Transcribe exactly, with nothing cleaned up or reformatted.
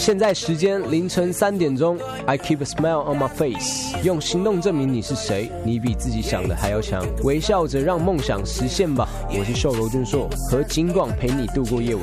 现在时间凌晨三点钟 ，I keep a smile on my face， 用行动证明你是谁，你比自己想的还要强，微笑着让梦想实现吧。我是瘦柔俊硕，和金广陪你度过夜晚。